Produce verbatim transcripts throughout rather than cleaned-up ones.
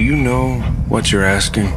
you know what you're asking?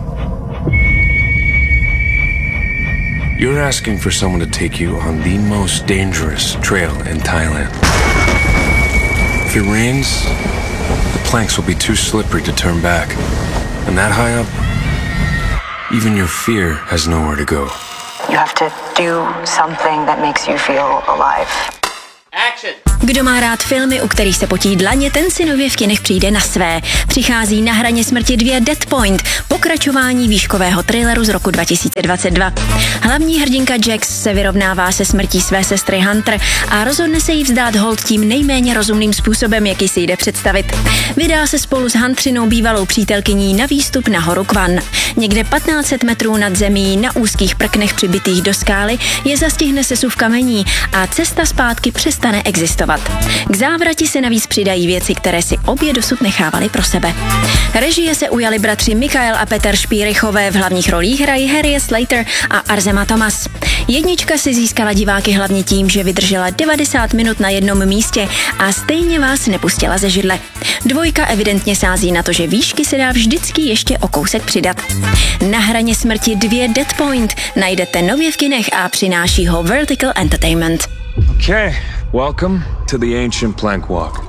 You're asking for someone to take you on the most dangerous trail in Thailand. If it rains, the planks will be too slippery to turn back. And that high up, even your fear has nowhere to go. You have to do something that makes you feel alive. Action! Kdo má rád filmy, u kterých se potí dlaně, ten si nově v kinech přijde na své. Přichází Na hraně smrti dva Dead Point, pokračování výškového thrilleru z roku dva tisíce dvacet dva. Hlavní hrdinka Jax se vyrovnává se smrtí své sestry Hunter a rozhodne se jí vzdát hold tím nejméně rozumným způsobem, jaký si jde představit. Vydá se spolu s Huntrinou bývalou přítelkyní na výstup na horu Kvan. Někde patnáct set metrů nad zemí na úzkých prknech přibitých do skály je zastihne sesuv kamení a cesta zpátky přestane existovat. K závrati se navíc přidají věci, které si obě dosud nechávaly pro sebe. Režie se ujali bratři Mikael a Petr Špírychové, v hlavních rolích hrají Harry Slater a Arzema Thomas. Jednička si získala diváky hlavně tím, že vydržela devadesát minut na jednom místě a stejně vás nepustila ze židle. Dvojka evidentně sází na to, že výšky se dá vždycky ještě o kousek přidat. Na hraně smrti dva Dead Point najdete nově v kinech a přináší ho Vertical Entertainment. Okay, welcome to the ancient plank walk.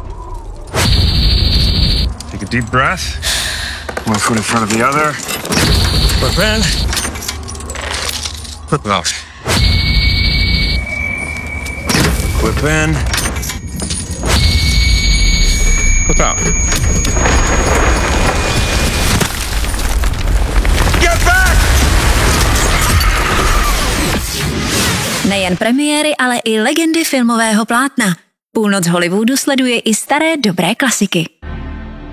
Take a deep breath. One foot in front of the other. Flip in. Flip out. Flip in. Flip out. Get back! Nejen premiéry, ale i legendy filmového plátna. Půlnoc Hollywoodu sleduje i staré dobré klasiky.